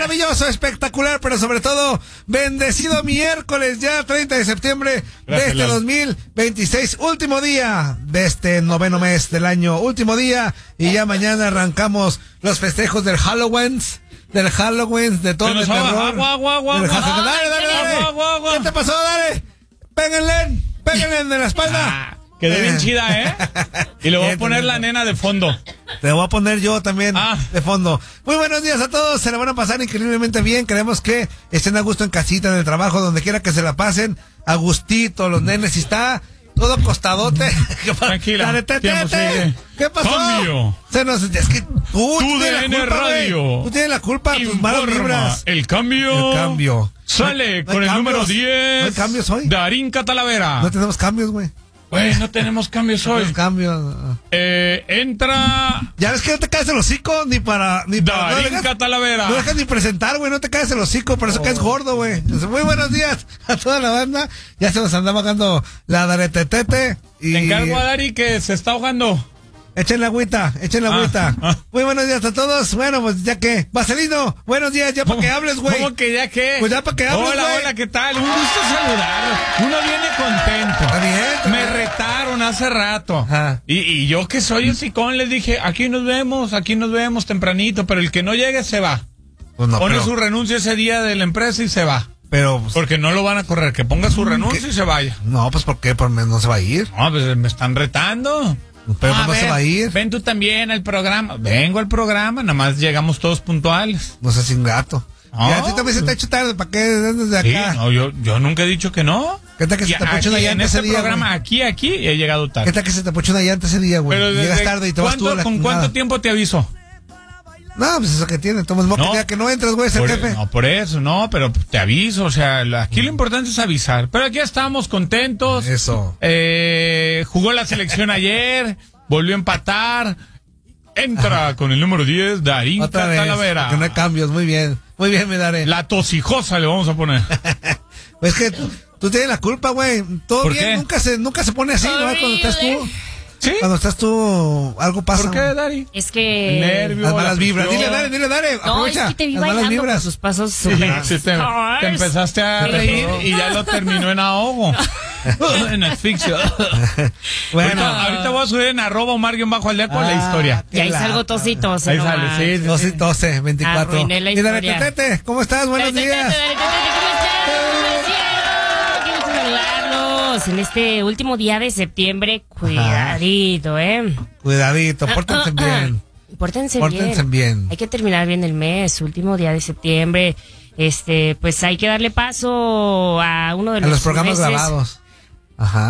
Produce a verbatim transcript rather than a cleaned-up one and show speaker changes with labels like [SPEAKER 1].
[SPEAKER 1] maravilloso, espectacular, pero sobre todo, bendecido miércoles, ya treinta de septiembre de este dos mil veintiséis, último día de este noveno mes del año, último día, y ya mañana arrancamos los festejos del Halloween, del Halloween, de todo el terror.
[SPEAKER 2] Agua, agua, agua,
[SPEAKER 1] del
[SPEAKER 2] agua,
[SPEAKER 1] Halloween. Dale, dale, dale.
[SPEAKER 2] agua, agua, agua.
[SPEAKER 1] ¿Qué te pasó? Dale. Péguenle, péguenle en la espalda.
[SPEAKER 2] Ah, quedé bien chida, ¿eh? Y le voy a poner la nena de fondo.
[SPEAKER 1] Te voy a poner yo también
[SPEAKER 2] ah.
[SPEAKER 1] de fondo. Muy buenos días a todos, se la van a pasar increíblemente bien. Queremos que estén a gusto en casita, en el trabajo, donde quiera que se la pasen, a gustito, los nenes, si está todo acostadote.
[SPEAKER 2] Tranquila.
[SPEAKER 1] Dale, te, te, te. ¿Qué pasó?
[SPEAKER 2] Cambio.
[SPEAKER 1] Se nos, es que tú,
[SPEAKER 2] Tú
[SPEAKER 1] tienes
[SPEAKER 2] de
[SPEAKER 1] la culpa,
[SPEAKER 2] Radio.
[SPEAKER 1] Wey. Tú tienes la culpa, tus malas vibras.
[SPEAKER 2] El cambio.
[SPEAKER 1] El cambio.
[SPEAKER 2] Sale
[SPEAKER 1] no, no
[SPEAKER 2] con el
[SPEAKER 1] cambios.
[SPEAKER 2] número diez.
[SPEAKER 1] No hay cambios hoy.
[SPEAKER 2] Darín Catalavera.
[SPEAKER 1] No tenemos cambios, güey.
[SPEAKER 2] Güey, no tenemos cambios
[SPEAKER 1] No
[SPEAKER 2] hoy.
[SPEAKER 1] tenemos cambios.
[SPEAKER 2] Eh, entra.
[SPEAKER 1] Ya ves que no te caes el hocico ni para. Ni para
[SPEAKER 2] Darín
[SPEAKER 1] no dejas,
[SPEAKER 2] Catalavera.
[SPEAKER 1] no dejas ni presentar, güey. No te caes el hocico, por eso oh. caes gordo, güey. Muy buenos días a toda la banda. Ya se nos anda bajando la daretetete. Y...
[SPEAKER 2] Te encargo a Dari que se está ahogando.
[SPEAKER 1] Echen la agüita, echen la
[SPEAKER 2] ah,
[SPEAKER 1] agüita.
[SPEAKER 2] Ah.
[SPEAKER 1] Muy buenos días a todos. Bueno, pues ya que. Vaselino, buenos días, ya para que hables, güey.
[SPEAKER 2] ¿Cómo que ya qué?
[SPEAKER 1] Pues ya para que hables,
[SPEAKER 2] Hola,
[SPEAKER 1] wey.
[SPEAKER 2] hola, ¿qué tal? Un gusto saludarlos. Uno viene contento.
[SPEAKER 1] Está bien. Está
[SPEAKER 2] Me
[SPEAKER 1] bien.
[SPEAKER 2] retaron hace rato.
[SPEAKER 1] Ajá.
[SPEAKER 2] Y, y yo que soy hocicón les dije, aquí nos vemos, aquí nos vemos tempranito, pero el que no llegue se va.
[SPEAKER 1] Pues no,
[SPEAKER 2] Pone
[SPEAKER 1] pero,
[SPEAKER 2] su renuncia ese día de la empresa y se va.
[SPEAKER 1] pero pues,
[SPEAKER 2] Porque no lo van a correr, que ponga su renuncia
[SPEAKER 1] ¿qué?
[SPEAKER 2] y se vaya.
[SPEAKER 1] No, pues ¿por qué? Pues no se va a ir.
[SPEAKER 2] No, pues me están retando.
[SPEAKER 1] Pero
[SPEAKER 2] Ah,
[SPEAKER 1] pues, no
[SPEAKER 2] ven,
[SPEAKER 1] se va a ir.
[SPEAKER 2] Ven tú también al programa. Vengo al programa, nada más llegamos todos puntuales.
[SPEAKER 1] No seas ingrato.
[SPEAKER 2] No.
[SPEAKER 1] Y a ti también se te ha hecho tarde, ¿para qué desde
[SPEAKER 2] Sí,
[SPEAKER 1] acá?
[SPEAKER 2] no, yo, yo nunca he dicho que no.
[SPEAKER 1] ¿Qué tal que se
[SPEAKER 2] Y
[SPEAKER 1] te puso una
[SPEAKER 2] aquí,
[SPEAKER 1] llanta
[SPEAKER 2] en este
[SPEAKER 1] ese día,
[SPEAKER 2] programa,
[SPEAKER 1] güey?
[SPEAKER 2] aquí, aquí, he llegado tarde.
[SPEAKER 1] ¿Qué tal que se te puso una llanta ese día, güey?
[SPEAKER 2] Pero
[SPEAKER 1] Y llegas
[SPEAKER 2] desde
[SPEAKER 1] tarde y te vas tú a la
[SPEAKER 2] ¿Con
[SPEAKER 1] chingada.
[SPEAKER 2] cuánto tiempo te aviso?
[SPEAKER 1] No, pues eso que tiene. Tomas moco,
[SPEAKER 2] No.
[SPEAKER 1] ya que no entras, güey, es el
[SPEAKER 2] Por,
[SPEAKER 1] jefe.
[SPEAKER 2] no, por eso, no, pero te aviso, o sea, aquí lo importante es avisar. Pero aquí estamos contentos.
[SPEAKER 1] Eso.
[SPEAKER 2] Eh, jugó la selección ayer, volvió a empatar. Entra con el número diez, Darín
[SPEAKER 1] Otra vez,
[SPEAKER 2] Catalavera.
[SPEAKER 1] que no hay cambios, muy bien. Muy bien, me daré.
[SPEAKER 2] La tosijosa le vamos a poner.
[SPEAKER 1] Pues que tú, tú tienes la culpa, güey. Todo
[SPEAKER 2] ¿Por
[SPEAKER 1] bien,
[SPEAKER 2] qué?
[SPEAKER 1] nunca se, nunca se pone así, ¿no? Cuando estás tú.
[SPEAKER 2] ¿Sí?
[SPEAKER 1] Cuando estás tú, algo pasa.
[SPEAKER 2] ¿Por qué, Dari?
[SPEAKER 3] Es que...
[SPEAKER 2] El nervio,
[SPEAKER 1] Las malas
[SPEAKER 2] la
[SPEAKER 1] vibras.
[SPEAKER 2] presión.
[SPEAKER 1] Dile, dale, dile, dale.
[SPEAKER 3] No,
[SPEAKER 1] Aprovecha.
[SPEAKER 3] es que te vi
[SPEAKER 1] las malas
[SPEAKER 3] bailando
[SPEAKER 1] vibras.
[SPEAKER 3] con sus pasos
[SPEAKER 2] Sí,
[SPEAKER 3] super
[SPEAKER 2] sí, te, te empezaste a
[SPEAKER 3] Sí.
[SPEAKER 2] reír y ya lo terminó en ahogo. En asfixia.
[SPEAKER 1] Bueno.
[SPEAKER 2] Ahorita, ahorita voy a subir en arroba Omar-Aldea con la historia.
[SPEAKER 3] Y ahí
[SPEAKER 1] Qué
[SPEAKER 3] salgo
[SPEAKER 1] lata.
[SPEAKER 3] tositos.
[SPEAKER 2] Ahí sale, sí, sí.
[SPEAKER 1] doce, doce, veinticuatro.
[SPEAKER 3] Arruiné la
[SPEAKER 1] Y dale,
[SPEAKER 3] historia.
[SPEAKER 1] Tetete, ¿cómo estás? Buenos días.
[SPEAKER 3] En este último día de septiembre, cuidadito, ¿eh?
[SPEAKER 1] Cuidadito, pórtense bien.
[SPEAKER 3] Pórtense,
[SPEAKER 1] Pórtense
[SPEAKER 3] bien.
[SPEAKER 1] bien.
[SPEAKER 3] Hay que terminar bien el mes, último día de septiembre. Este, pues hay que darle paso a uno de
[SPEAKER 1] A
[SPEAKER 3] los,
[SPEAKER 1] los programas
[SPEAKER 3] meses
[SPEAKER 1] grabados. Ajá.